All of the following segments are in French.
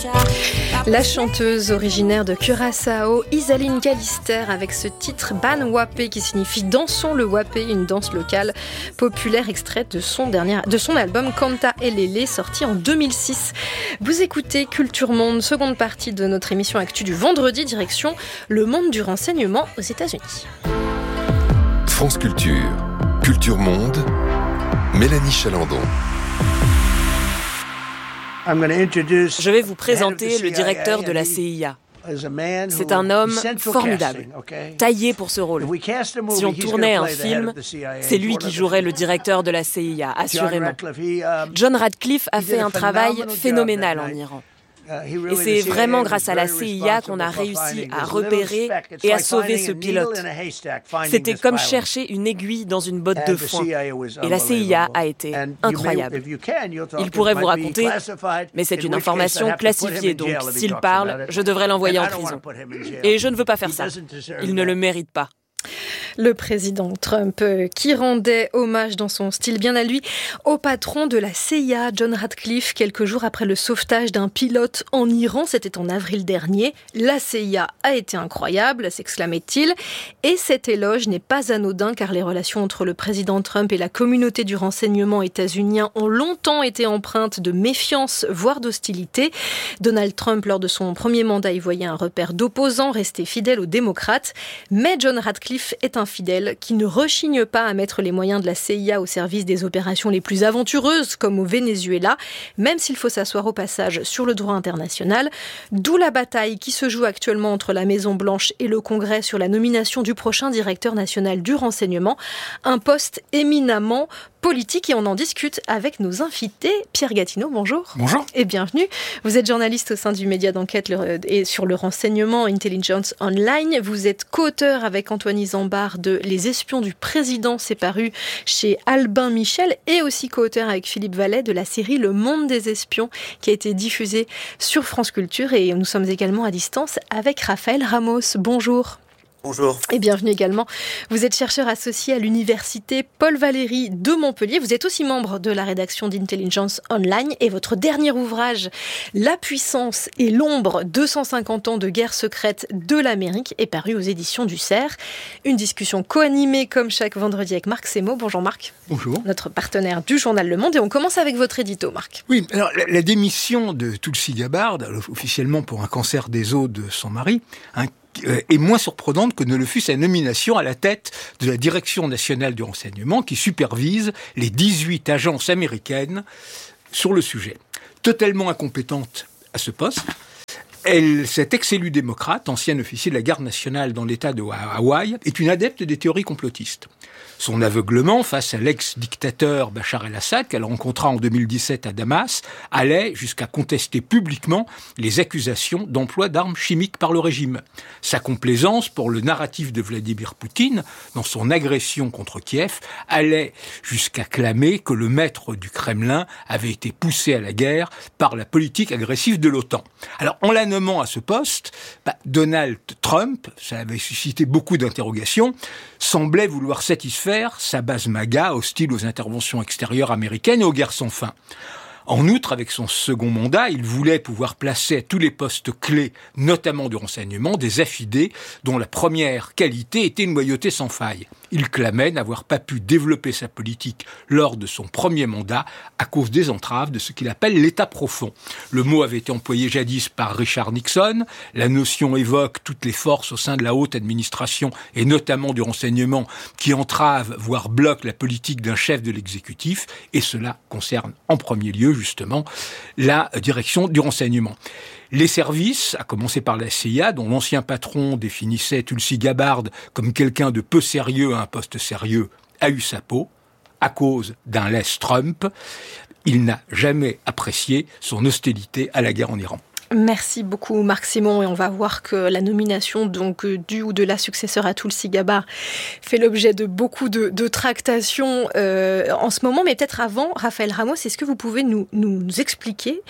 La chanteuse originaire de Curaçao, Isaline Callister, avec ce titre Ban Wapé qui signifie Dansons le Wapé, une danse locale populaire extraite de son album Canta Elele, sorti en 2006. Vous écoutez Culture Monde, seconde partie de notre émission Actu du vendredi, direction le monde du renseignement aux États-Unis. France Culture, Culture Monde, Mélanie Chalandon. Je vais vous présenter le directeur de la CIA. C'est un homme formidable, taillé pour ce rôle. Si on tournait un film, c'est lui qui jouerait le directeur de la CIA, assurément. John Radcliffe a fait un travail phénoménal en Iran. Et c'est vraiment grâce à la CIA qu'on a réussi à repérer et à sauver ce pilote. C'était comme chercher une aiguille dans une botte de foin. Et la CIA a été incroyable. Il pourrait vous raconter, mais c'est une information classifiée, donc s'il parle, je devrais l'envoyer en prison. Et je ne veux pas faire ça. Il ne le mérite pas. Le président Trump qui rendait hommage dans son style bien à lui au patron de la CIA, John Radcliffe, quelques jours après le sauvetage d'un pilote en Iran. C'était en avril dernier. La CIA a été incroyable, s'exclamait-il. Et cet éloge n'est pas anodin car les relations entre le président Trump et la communauté du renseignement états-unien ont longtemps été empreintes de méfiance, voire d'hostilité. Donald Trump, lors de son premier mandat, y voyait un repère d'opposants, resté fidèle aux démocrates. Mais John Radcliffe est un fidèle qui ne rechigne pas à mettre les moyens de la CIA au service des opérations les plus aventureuses, comme au Venezuela, même s'il faut s'asseoir au passage sur le droit international. D'où la bataille qui se joue actuellement entre la Maison-Blanche et le Congrès sur la nomination du prochain directeur national du renseignement, un poste éminemment politique, et on en discute avec nos invités. Pierre Gatineau, bonjour. Bonjour. Et bienvenue. Vous êtes journaliste au sein du média d'enquête et sur le renseignement Intelligence Online. Vous êtes co-auteur avec Antoine Isambard de Les espions du président, c'est paru chez Albin Michel, et aussi co-auteur avec Philippe Vallet de la série Le Monde des espions qui a été diffusée sur France Culture. Et nous sommes également à distance avec Raphaël Ramos. Bonjour. Bonjour. Et bienvenue également. Vous êtes chercheur associé à l'université Paul Valéry de Montpellier. Vous êtes aussi membre de la rédaction d'Intelligence Online et votre dernier ouvrage, La puissance et l'ombre, 250 ans de guerre secrète de l'Amérique, est paru aux éditions du Cerf. Une discussion co-animée comme chaque vendredi avec Marc Semo. Bonjour Marc. Bonjour. Notre partenaire du journal Le Monde. Et on commence avec votre édito, Marc. Oui, alors la démission de Tulsi Gabbard, officiellement pour un cancer des os de son mari, est moins surprenante que ne le fut sa nomination à la tête de la Direction nationale du renseignement qui supervise les 18 agences américaines sur le sujet. Totalement incompétente à ce poste, cette ex-élue démocrate, ancienne officier de la garde nationale dans l'État de Hawaï, est une adepte des théories complotistes. Son aveuglement face à l'ex-dictateur Bachar el-Assad, qu'elle rencontra en 2017 à Damas, allait jusqu'à contester publiquement les accusations d'emploi d'armes chimiques par le régime. Sa complaisance pour le narratif de Vladimir Poutine, dans son agression contre Kiev, allait jusqu'à clamer que le maître du Kremlin avait été poussé à la guerre par la politique agressive de l'OTAN. Alors, en la nommant à ce poste, Donald Trump, ça avait suscité beaucoup d'interrogations, semblait vouloir satisfaire sa base MAGA, hostile aux interventions extérieures américaines et aux guerres sans fin. En outre, avec son second mandat, il voulait pouvoir placer à tous les postes clés, notamment du renseignement, des affidés dont la première qualité était une loyauté sans faille. Il clamait n'avoir pas pu développer sa politique lors de son premier mandat à cause des entraves de ce qu'il appelle l'État profond. Le mot avait été employé jadis par Richard Nixon. La notion évoque toutes les forces au sein de la haute administration et notamment du renseignement qui entravent, voire bloquent la politique d'un chef de l'exécutif. Et cela concerne en premier lieu, justement, la direction du renseignement. Les services, à commencer par la CIA, dont l'ancien patron définissait Tulsi Gabbard comme quelqu'un de peu sérieux à un poste sérieux, a eu sa peau, à cause d'un laisse Trump. Il n'a jamais apprécié son hostilité à la guerre en Iran. Merci beaucoup Marc Simon, et on va voir que la nomination donc du ou de la successeur à Tulsi Gabbard fait l'objet de beaucoup de tractations en ce moment, mais peut-être avant, Raphaël Ramos, est-ce que vous pouvez nous expliquer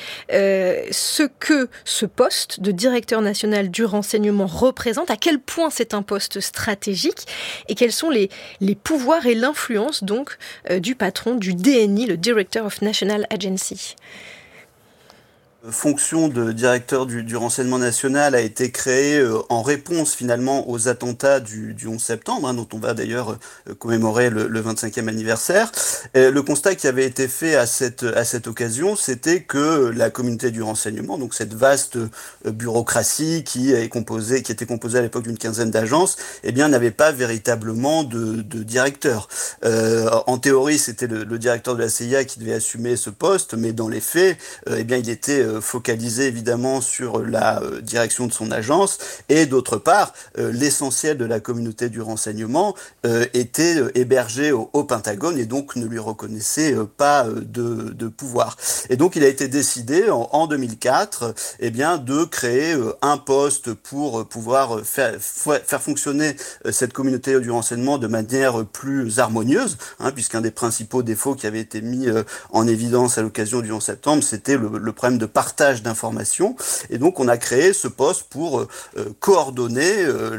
ce que ce poste de directeur national du renseignement représente, à quel point c'est un poste stratégique et quels sont les pouvoirs et l'influence donc du patron du DNI, le Director of National Agency? fonction de directeur du renseignement national a été créée en réponse finalement aux attentats du 11 septembre, dont on va d'ailleurs commémorer le 25e anniversaire. Et le constat qui avait été fait à cette occasion, c'était que la communauté du renseignement, donc cette vaste bureaucratie qui était composée à l'époque d'une quinzaine d'agences, eh bien n'avait pas véritablement de directeur. En théorie, c'était le directeur de la CIA qui devait assumer ce poste, mais dans les faits, eh bien il était focalisé évidemment sur la direction de son agence, et d'autre part, l'essentiel de la communauté du renseignement était hébergé au Pentagone et donc ne lui reconnaissait pas de pouvoir. Et donc il a été décidé en 2004 eh bien, de créer un poste pour pouvoir faire fonctionner cette communauté du renseignement de manière plus harmonieuse, puisqu'un des principaux défauts qui avait été mis en évidence à l'occasion du 11 septembre, c'était le problème de partage d'informations. Et donc on a créé ce poste pour coordonner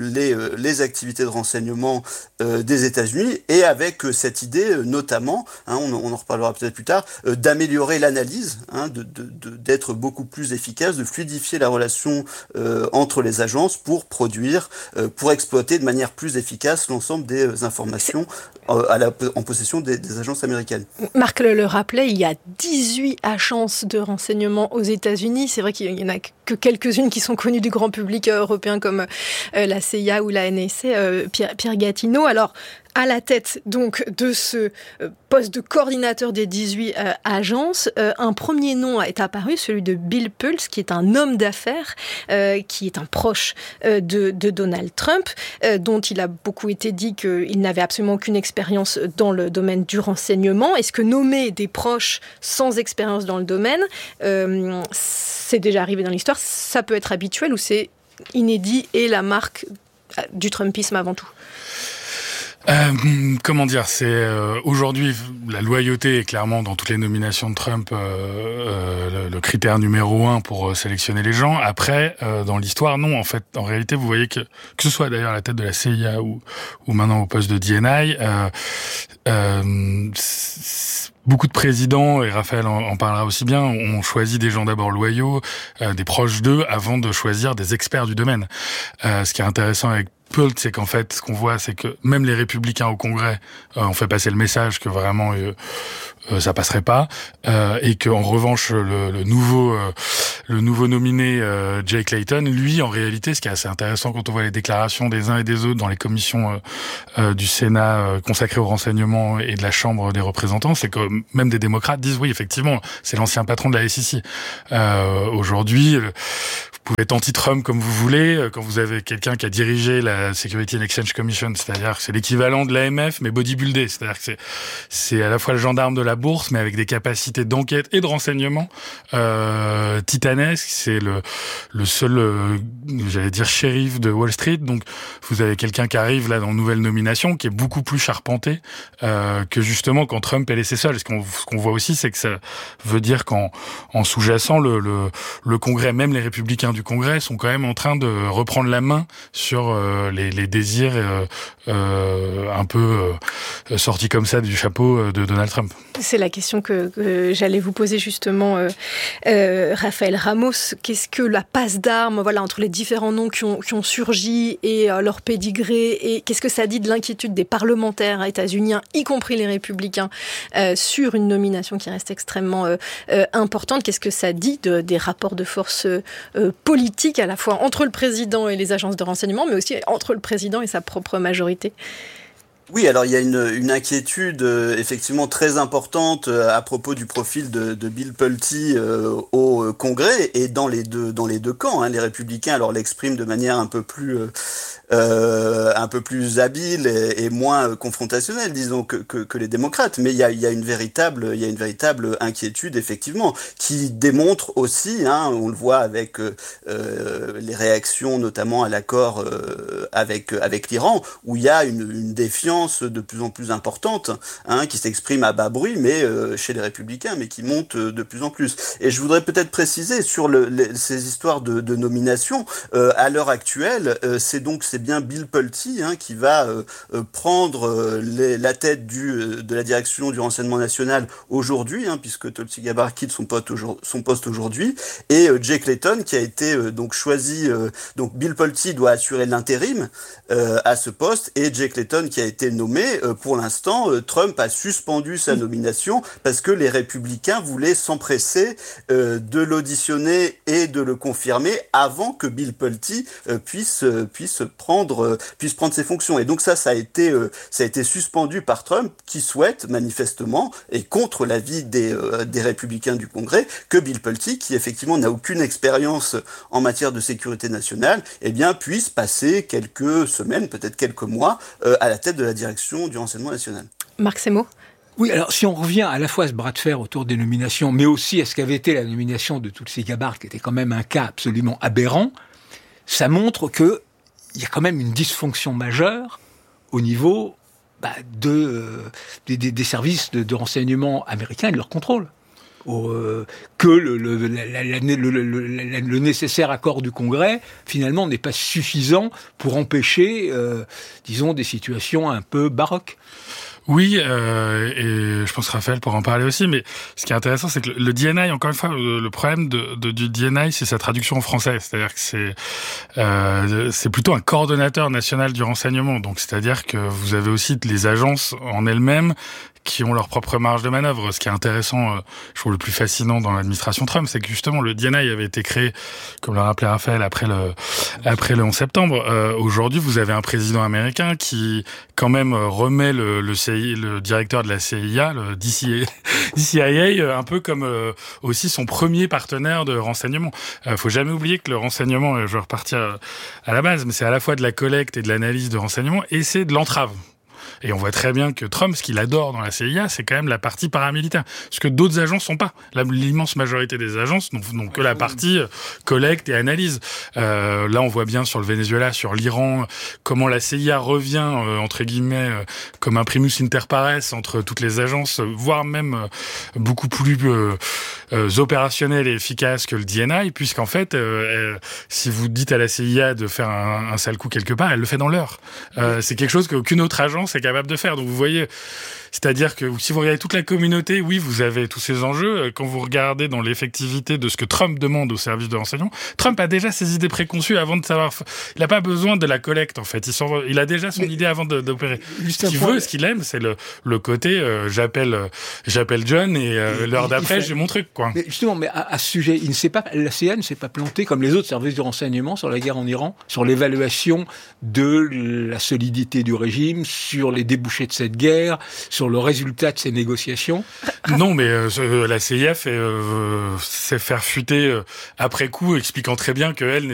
les activités de renseignement des États-Unis, et avec cette idée notamment, on en reparlera peut-être plus tard, d'améliorer l'analyse, d'être beaucoup plus efficace, de fluidifier la relation entre les agences pour exploiter de manière plus efficace l'ensemble des informations en possession des agences américaines. Marc le rappelait, il y a 18 agences de renseignement aux États-Unis. C'est vrai qu'il n'y en a que quelques-unes qui sont connues du grand public européen, comme la CIA ou la NSA, Pierre Gatineau. Alors, à la tête donc de ce poste de coordinateur des 18 agences, un premier nom est apparu, celui de Bill Pulse, qui est un homme d'affaires, qui est un proche de Donald Trump, dont il a beaucoup été dit qu'il n'avait absolument aucune expérience dans le domaine du renseignement. Est-ce que nommer des proches sans expérience dans le domaine, c'est déjà arrivé dans l'histoire, ça peut être habituel ou c'est inédit et la marque du Trumpisme avant tout ? Comment dire, c'est aujourd'hui la loyauté est clairement dans toutes les nominations de Trump le critère numéro 1 pour sélectionner les gens. Après, dans l'histoire, non. En fait, en réalité, vous voyez que ce soit d'ailleurs à la tête de la CIA ou maintenant au poste de DNI, beaucoup de présidents, et Raphaël en parlera aussi bien, ont choisi des gens d'abord loyaux, des proches d'eux, avant de choisir des experts du domaine. Ce qui est intéressant avec Pult, c'est qu'en fait, ce qu'on voit, c'est que même les républicains au Congrès ont fait passer le message que vraiment ça passerait pas, et qu'en revanche le nouveau nominé Jake Layton, lui, en réalité, ce qui est assez intéressant quand on voit les déclarations des uns et des autres dans les commissions du Sénat consacrées au renseignement et de la Chambre des représentants, c'est que même des démocrates disent oui, effectivement, c'est l'ancien patron de la SEC. Aujourd'hui, vous pouvez être anti-Trump comme vous voulez, quand vous avez quelqu'un qui a dirigé la Security and Exchange Commission, c'est-à-dire que c'est l'équivalent de l'AMF, mais bodybuildé, c'est-à-dire que c'est à la fois le gendarme de la bourse, mais avec des capacités d'enquête et de renseignement titanesques. C'est le seul, j'allais dire, shérif de Wall Street. Donc, vous avez quelqu'un qui arrive là dans une nouvelle nomination, qui est beaucoup plus charpenté que justement quand Trump est laissé seul. Ce qu'on voit aussi, c'est que ça veut dire qu'en sous-jacent, le Congrès, même les républicains du Congrès sont quand même en train de reprendre la main sur les désirs un peu sortis comme ça du chapeau de Donald Trump. C'est la question que j'allais vous poser justement, Raphaël Ramos. Qu'est-ce que la passe d'armes entre les différents noms qui ont surgi et leur pédigré, et qu'est-ce que ça dit de l'inquiétude des parlementaires états-uniens, y compris les républicains, sur une nomination qui reste extrêmement importante? Qu'est-ce que ça dit des rapports de force politiques, à la fois entre le président et les agences de renseignement, mais aussi entre le président et sa propre majorité? Oui, alors il y a une inquiétude effectivement très importante à propos du profil de Bill Pulte au Congrès et dans les deux camps. Les républicains alors l'expriment de manière un peu plus habile et moins confrontationnelle, disons, que les démocrates. Mais il y a une véritable inquiétude effectivement qui démontre aussi, on le voit avec les réactions notamment à l'accord avec l'Iran, où il y a une défiance violence de plus en plus importante, qui s'exprime à bas bruit, mais chez les républicains, mais qui monte de plus en plus. Et je voudrais peut-être préciser sur ces histoires de nomination, à l'heure actuelle, c'est bien Bill Pulte qui va prendre la tête de la direction du renseignement national aujourd'hui, puisque Tulsi Gabbard quitte son poste aujourd'hui, et Jake Layton qui a été choisi. Donc Bill Pulte doit assurer l'intérim à ce poste, et Jake Layton qui a été nommé. Pour l'instant, Trump a suspendu sa nomination parce que les républicains voulaient s'empresser de l'auditionner et de le confirmer avant que Bill Pulte puisse prendre ses fonctions. Et donc ça a été suspendu par Trump, qui souhaite manifestement, et contre l'avis des républicains du Congrès, que Bill Pulte, qui effectivement n'a aucune expérience en matière de sécurité nationale, puisse passer quelques semaines, peut-être quelques mois, à la tête de la direction du renseignement national. Marc Semo. Oui, alors si on revient à la fois à ce bras de fer autour des nominations, mais aussi à ce qu'avait été la nomination de Tulsi Gabbard, qui était quand même un cas absolument aberrant, ça montre que il y a quand même une dysfonction majeure au niveau des services de renseignement américains et de leur contrôle. Que le nécessaire accord du Congrès, finalement, n'est pas suffisant pour empêcher, des situations un peu baroques. Oui, et je pense Raphaël pourra en parler aussi, mais ce qui est intéressant, c'est que le DNI, encore une fois, le problème du DNI, c'est sa traduction en français. C'est-à-dire que c'est plutôt un coordonnateur national du renseignement. Donc, c'est-à-dire que vous avez aussi les agences en elles-mêmes qui ont leur propre marge de manœuvre. Ce qui est intéressant, je trouve le plus fascinant dans l'administration Trump, c'est que justement le DNI avait été créé, comme l'a rappelé Raphaël, après le 11 septembre. Aujourd'hui, vous avez un président américain qui, quand même, remet le directeur de la CIA, le DCIA, un peu comme aussi son premier partenaire de renseignement. Faut jamais oublier que le renseignement, je vais repartir à la base, mais c'est à la fois de la collecte et de l'analyse de renseignement, et c'est de l'entrave. Et on voit très bien que Trump, ce qu'il adore dans la CIA, c'est quand même la partie paramilitaire. Ce que d'autres agences sont pas. L'immense majorité des agences n'ont que la partie collecte et analyse. Là, on voit bien sur le Venezuela, sur l'Iran, comment la CIA revient, entre guillemets, comme un primus inter pares entre toutes les agences, voire même beaucoup plus opérationnelle et efficace que le DNI, puisqu'en fait, si vous dites à la CIA de faire un sale coup quelque part, elle le fait dans l'heure. C'est quelque chose qu'aucune autre agence est capable de faire. Donc vous voyez, c'est-à-dire que si vous regardez toute la communauté, oui, vous avez tous ces enjeux. Quand vous regardez dans l'effectivité de ce que Trump demande aux services de renseignement, Trump a déjà ses idées préconçues avant de savoir. Il n'a pas besoin de la collecte, en fait. Il a déjà son idée avant d'opérer. Ce qu'il veut, ce qu'il aime, c'est le côté j'appelle John et l'heure d'après, j'ai mon truc, quoi. Mais justement, à ce sujet, la CIA ne s'est pas plantée comme les autres services de renseignement sur la guerre en Iran, sur l'évaluation de la solidité du régime, sur les débouchés de cette guerre, sur le résultat de ces négociations. Non, mais la CIA sait faire fuiter après coup, expliquant très bien qu'elle